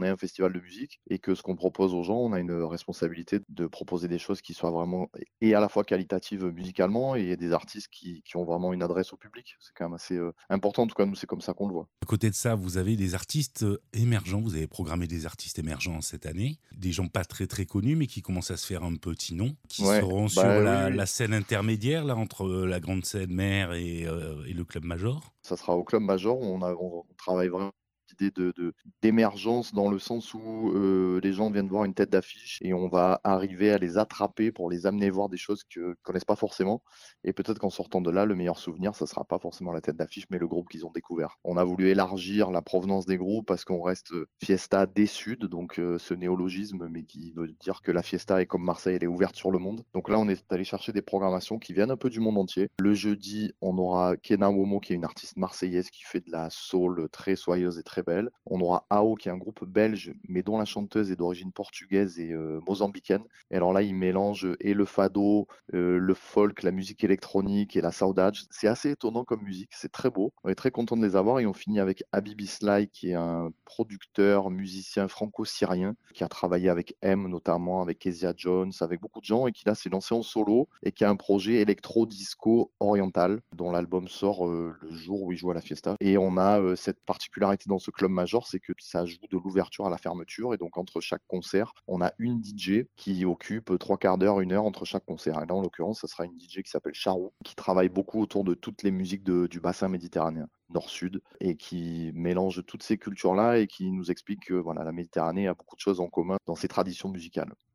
est un festival de musique et que ce qu'on propose aux gens, on a une responsabilité de proposer des choses qui soient vraiment et à la fois qualitatives musicalement et des artistes qui ont vraiment une adresse au public. C'est quand même assez, important. En tout cas, nous, c'est comme ça qu'on le voit. À côté de ça, vous avez des artistes, émergents. Vous avez programmé des artistes émergents cette année. Des gens pas très, très connus, mais qui commencent à se faire un petit nom, qui Ouais, seront sur bah, oui, la oui. scène intermédiaire là entre, la grande scène mère et le club major? Ça sera au club major où on travaille vraiment l'idée de d'émergence dans le sens où, les gens viennent voir une tête d'affiche et on va arriver à les attraper pour les amener voir des choses que connaissent pas forcément et peut-être qu'en sortant de là, le meilleur souvenir, ça sera pas forcément la tête d'affiche, mais le groupe qu'ils ont découvert. On a voulu élargir la provenance des groupes parce qu'on reste, Fiesta des Suds, donc ce néologisme, mais qui veut dire que la Fiesta est comme Marseille, elle est ouverte sur le monde. Donc là, on est allé chercher des programmations qui viennent un peu du monde entier. Le jeudi, on aura Kena Momo, qui est une artiste marseillaise qui fait de la soul très soyeuse et très belle. On aura AO, qui est un groupe belge, mais dont la chanteuse est d'origine portugaise et mozambicaine. Et alors là, ils mélangent et le fado, le folk, la musique électronique et la saudade. C'est assez étonnant comme musique, c'est très beau. On est très content de les avoir et on finit avec Habibi Sly, qui est un producteur, musicien franco-syrien, qui a travaillé avec M notamment, avec Kezia Jones, avec beaucoup de gens et qui là s'est lancé en solo et qui a un projet électro-disco oriental dont l'album sort le jour où il joue à la Fiesta. Et on a cette particularité dans ce club major, c'est que ça joue de l'ouverture à la fermeture et donc entre chaque concert, on a une DJ qui occupe trois quarts d'heure, une heure entre chaque concert. Et là, en l'occurrence, ça sera une DJ qui s'appelle Charou, qui travaille beaucoup autour de toutes les musiques du bassin méditerranéen nord-sud et qui mélange toutes ces cultures-là et qui nous explique que voilà, la Méditerranée a beaucoup de choses en commun dans ses traditions musicales.